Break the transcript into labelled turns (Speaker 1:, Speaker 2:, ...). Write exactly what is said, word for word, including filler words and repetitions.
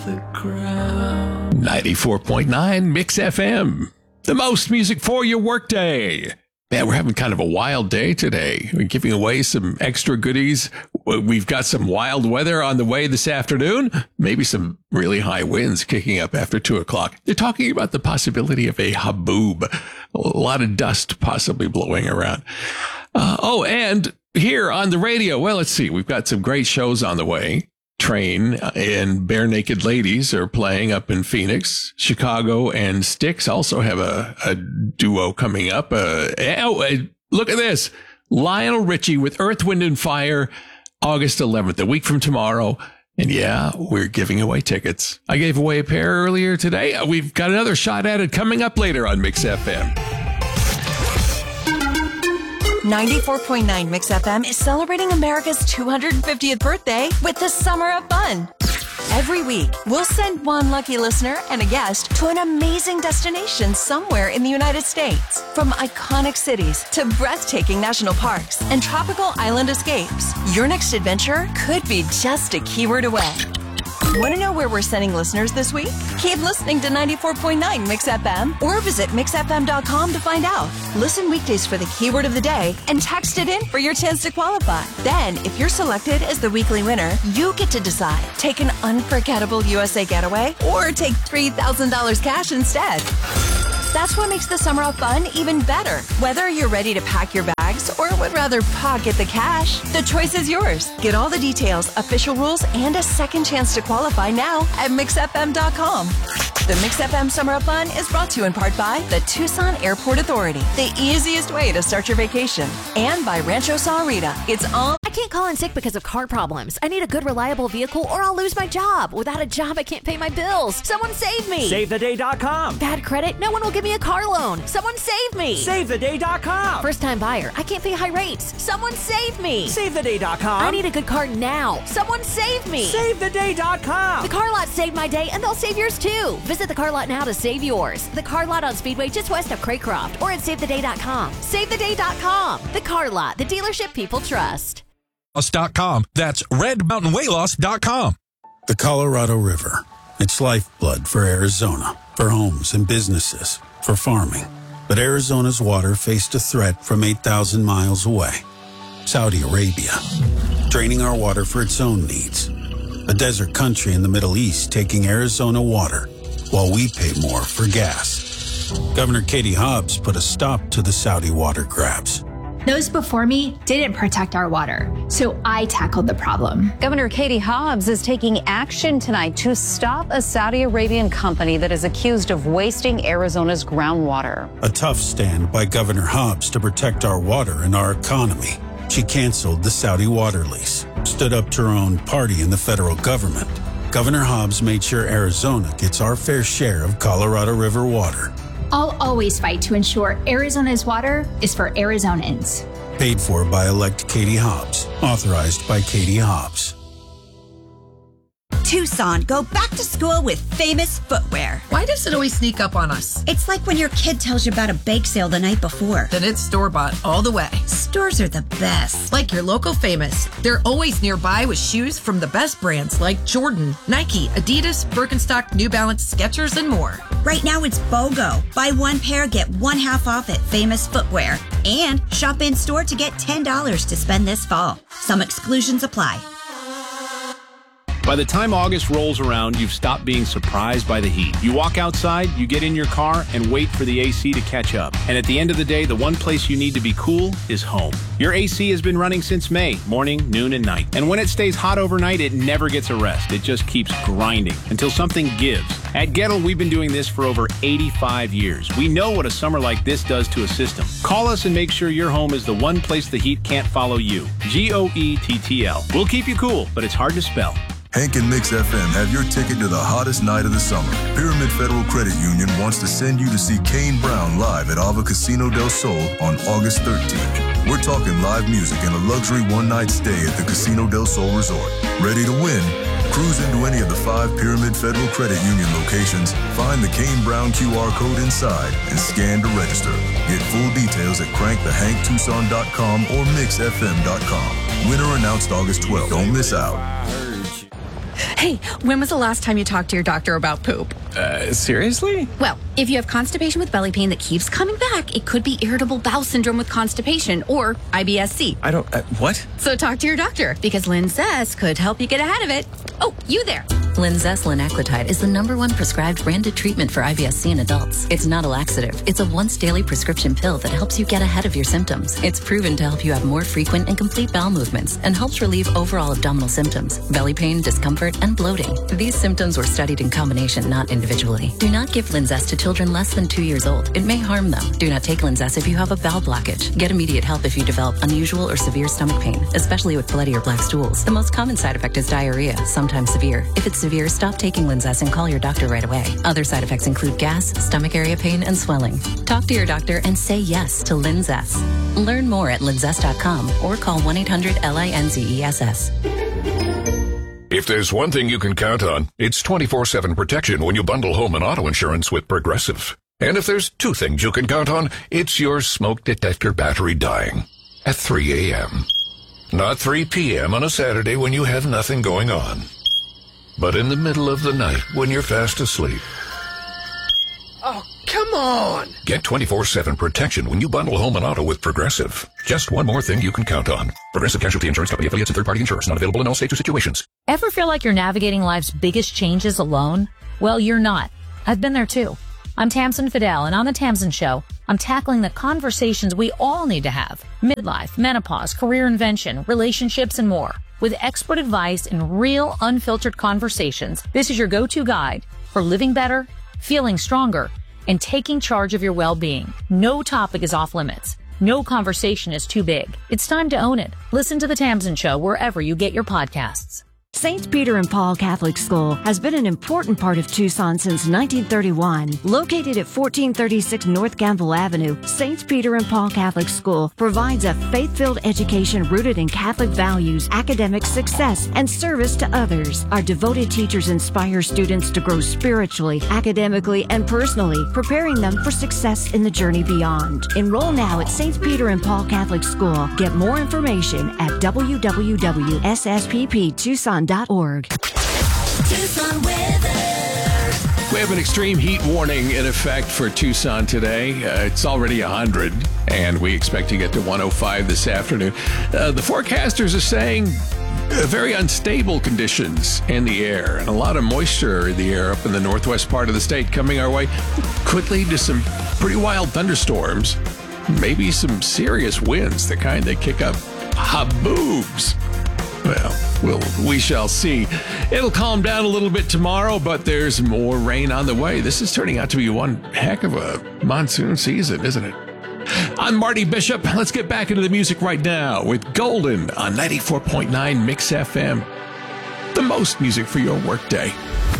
Speaker 1: the ground.
Speaker 2: ninety-four point nine Mix F M. The most music for your workday. Man, we're having kind of a wild day today. We're giving away some extra goodies. We've got some wild weather on the way this afternoon. Maybe some really high winds kicking up after two o'clock. They're talking about the possibility of a haboob. A lot of dust possibly blowing around. Uh, oh, and here on the radio, well, let's see. We've got some great shows on the way. Train and Bare Naked Ladies are playing up in Phoenix. Chicago and Styx also have a, a duo coming up. Uh, oh, uh, look at this. Lionel Richie with Earth, Wind and Fire, August eleventh, a week from tomorrow. And yeah, we're giving away tickets. I gave away a pair earlier today. We've got another shot at it coming up later on Mix F M.
Speaker 3: ninety-four point nine Mix F M is celebrating America's two hundred fiftieth birthday with the Summer of Fun. Every week, we'll send one lucky listener and a guest to an amazing destination somewhere in the United States. From iconic cities to breathtaking national parks and tropical island escapes, your next adventure could be just a keyword away. Want to know where we're sending listeners this week? Keep listening to ninety-four point nine Mix F M or visit mix f m dot com to find out. Listen weekdays for the keyword of the day and text it in for your chance to qualify. Then, if you're selected as the weekly winner, you get to decide. Take an unforgettable U S A getaway or take three thousand dollars cash instead. That's what makes the Summer of Fun even better. Whether you're ready to pack your bags or would rather pocket the cash, the choice is yours. Get all the details, official rules, and a second chance to qualify now at mix f m dot com. The Mix F M Summer of Fun is brought to you in part by the Tucson Airport Authority, the easiest way to start your vacation, and by Rancho Sahuarita. It's all.
Speaker 4: I can't call in sick because of car problems. I need a good, reliable vehicle or I'll lose my job. Without a job, I can't pay my bills. Someone save me.
Speaker 5: save the day dot com.
Speaker 4: Bad credit? No one will give me a car loan. Someone save me.
Speaker 5: save the day dot com.
Speaker 4: First-time buyer. I can't pay high rates. Someone save me.
Speaker 5: save the day dot com.
Speaker 4: I need a good car now. Someone save me.
Speaker 5: save the day dot com.
Speaker 4: The Car Lot saved my day, and they'll save yours too. Visit the Car Lot now to save yours. The Car Lot on Speedway just west of Craycroft or at save the day dot com. save the day dot com. The Car Lot, the dealership people trust.
Speaker 6: dot com. That's red mountain weight loss dot com.
Speaker 7: The Colorado River. It's lifeblood for Arizona, for homes and businesses, for farming. But Arizona's water faced a threat from eight thousand miles away. Saudi Arabia, draining our water for its own needs. A desert country in the Middle East taking Arizona water while we pay more for gas. Governor Katie Hobbs put a stop to the Saudi water grabs.
Speaker 8: Those before me didn't protect our water, so I tackled the problem.
Speaker 9: Governor Katie Hobbs is taking action tonight to stop a Saudi Arabian company that is accused of wasting Arizona's groundwater.
Speaker 7: A tough stand by Governor Hobbs to protect our water and our economy. She canceled the Saudi water lease, stood up to her own party in the federal government. Governor Hobbs made sure Arizona gets our fair share of Colorado River water.
Speaker 8: I'll always fight to ensure Arizona's water is for Arizonans.
Speaker 7: Paid for by elect Katie Hobbs. Authorized by Katie Hobbs.
Speaker 10: Tucson, go back to school with Famous Footwear.
Speaker 11: Why does it always sneak up on us?
Speaker 10: It's like when your kid tells you about a bake sale the night before.
Speaker 11: Then it's store-bought all the way.
Speaker 10: Stores are the best.
Speaker 11: Like your local Famous. They're always nearby with shoes from the best brands like Jordan, Nike, Adidas, Birkenstock, New Balance, Skechers, and more.
Speaker 10: Right now it's BOGO. Buy one pair, get one half off at Famous Footwear. And shop in-store to get ten dollars to spend this fall. Some exclusions apply.
Speaker 12: By the time August rolls around, you've stopped being surprised by the heat. You walk outside, you get in your car, and wait for the A C to catch up. And at the end of the day, the one place you need to be cool is home. Your A C has been running since May, morning, noon, and night. And when it stays hot overnight, it never gets a rest. It just keeps grinding until something gives. At Gettle, we've been doing this for over eighty-five years. We know what a summer like this does to a system. Call us and make sure your home is the one place the heat can't follow you. G O E T T L. We'll keep you cool, but it's hard to spell.
Speaker 13: Hank and Mix F M have your ticket to the hottest night of the summer. Pyramid Federal Credit Union wants to send you to see Kane Brown live at Ava Casino del Sol on August thirteenth. We're talking live music and a luxury one-night stay at the Casino del Sol Resort. Ready to win? Cruise into any of the five Pyramid Federal Credit Union locations, find the Kane Brown Q R code inside, and scan to register. Get full details at crank the hank tucson dot com or mix f m dot com. Winner announced August twelfth. Don't miss out.
Speaker 14: Hey, when was the last time you talked to your doctor about poop?
Speaker 15: Uh, seriously?
Speaker 14: Well, if you have constipation with belly pain that keeps coming back, it could be irritable bowel syndrome with constipation or I B S C.
Speaker 15: I don't, uh, what?
Speaker 14: So talk to your doctor because Linzess could help you get ahead of it. Oh, you there.
Speaker 16: Linzess linaclotide is the number one prescribed branded treatment for I B S C in adults. It's not a laxative. It's a once daily prescription pill that helps you get ahead of your symptoms. It's proven to help you have more frequent and complete bowel movements and helps relieve overall abdominal symptoms, belly pain, discomfort, and bloating. These symptoms were studied in combination, not individually. Do not give Linzess to children less than two years old. It may harm them. Do not take Linzess if you have a bowel blockage. Get immediate help if you develop unusual or severe stomach pain, especially with bloody or black stools. The most common side effect is diarrhea, sometimes severe. If it's severe, stop taking Linzess and call your doctor right away. Other side effects include gas, stomach area pain, and swelling. Talk to your doctor and say yes to Linzess. Learn more at linzess dot com or call one eight hundred L I N Z E S S.
Speaker 17: If there's one thing you can count on, it's twenty-four seven protection when you bundle home and auto insurance with Progressive. And if there's two things you can count on, it's your smoke detector battery dying at three a.m. Not three p.m. on a Saturday when you have nothing going on, but in the middle of the night when you're fast asleep.
Speaker 18: Oh, come on!
Speaker 17: Get twenty-four seven protection when you bundle home and auto with Progressive. Just one more thing you can count on. Progressive Casualty Insurance Company affiliates and third-party insurers. Not available in all states or situations.
Speaker 19: Ever feel like you're navigating life's biggest changes alone? Well, you're not. I've been there too. I'm Tamsin Fidel, and on The Tamsin Show, I'm tackling the conversations we all need to have. Midlife, menopause, career invention, relationships, and more. With expert advice and real, unfiltered conversations, this is your go-to guide for living better, feeling stronger, and taking charge of your well-being. No topic is off limits. No conversation is too big. It's time to own it. Listen to The Tamsin Show wherever you get your podcasts.
Speaker 20: Saint Peter and Paul Catholic School has been an important part of Tucson since nineteen thirty-one. Located at fourteen thirty-six North Gamble Avenue, Saint Peter and Paul Catholic School provides a faith-filled education rooted in Catholic values, academic success, and service to others. Our devoted teachers inspire students to grow spiritually, academically, and personally, preparing them for success in the journey beyond. Enroll now at Saint Peter and Paul Catholic School. Get more information at w w w dot s s p p tucson dot org.
Speaker 2: Tucson weather. We have an extreme heat warning in effect for Tucson today. Uh, it's already one hundred, and we expect to get to one oh five this afternoon. Uh, the forecasters are saying uh, very unstable conditions in the air and a lot of moisture in the air up in the northwest part of the state coming our way. Could lead to some pretty wild thunderstorms, maybe some serious winds, the kind that kick up haboobs. Well, we'll, we shall see. It'll calm down a little bit tomorrow, but there's more rain on the way. This is turning out to be one heck of a monsoon season, isn't it? I'm Marty Bishop. Let's get back into the music right now with Golden on ninety-four point nine Mix F M. The most music for your workday.